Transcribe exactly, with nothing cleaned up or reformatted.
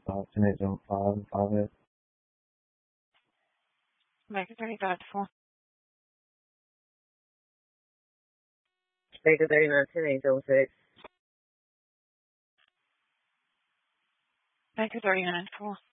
five, ten eight zero five, five eight. Baker thirty-five to four. Baker thirty-nine, ten eight zero six. Baker thirty-nine to four.